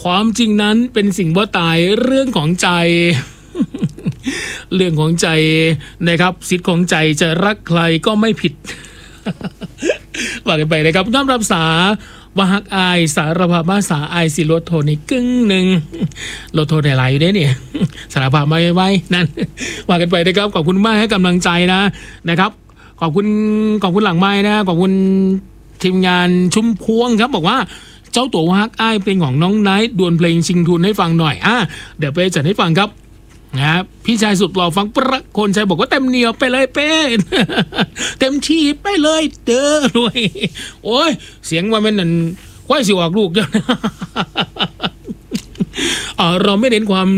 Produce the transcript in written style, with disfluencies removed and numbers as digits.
ความจริงนั้นเป็นสิ่งว่าตายเรื่องของใจ เรื่องของใจนะครับสิทธิ์ของใจจะรักใครก็ไม่ผิด ว่ากันไปนะครับน้อมรับสาว่าฮักอายสารภาพมาสาอายสิลดโทนี่กึ่งหนึ่งลดโทได้หลายอยู่เด้เนี่ย สารภาพมาไว้นั่น ว่ากันไปนะครับขอบคุณมากให้กำลังใจนะครับขอบคุณหลังไม้นะขอบคุณทีมงานชุมพวงครับบอกว่าเจ้าตัวฮักอายเพลงของน้องไนท์ดวลเพลงชิงทุนให้ฟังหน่อยเดี๋ยวไปจัดให้ฟังครับนะครับพี่ชายสุดหล่อฟังประคนชัยบอกว่าเต็มเหนียวไปเลยเป้ เต็มที่ไปเลยเด้อรวยโอ้ยเสียงว่ามันนั่นควายสิออกลูกเจ้า เราไม่เน้นความ